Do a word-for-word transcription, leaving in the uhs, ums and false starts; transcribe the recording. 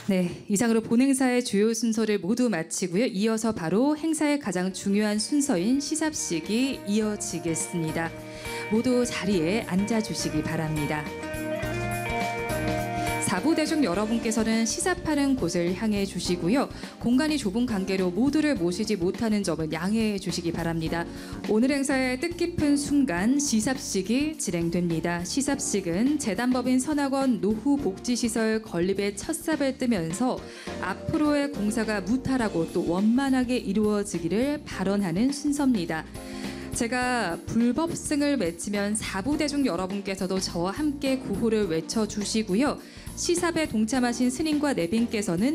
네, 이상으로 본행사의 주요 순서를 모두 마치고요. 이어서 바로 행사의 가장 중요한 순서인 시삽식이 이어지겠습니다. 모두 자리에 앉아주시기 바랍니다. 사부대중 여러분께서는 시삽하는 곳을 향해 주시고요. 공간이 좁은 관계로 모두를 모시지 못하는 점은 양해해 주시기 바랍니다. 오늘 행사의 뜻깊은 순간 시삽식이 진행됩니다. 시삽식은 재단법인 선악원 노후복지시설 건립의 첫 삽을 뜨면서 앞으로의 공사가 무탈하고 또 원만하게 이루어지기를 발언하는 순서입니다. 제가 불법승을 외치면 사부대중 여러분께서도 저와 함께 구호를 외쳐주시고요. 시삽에 동참하신 스님과 내빈께서는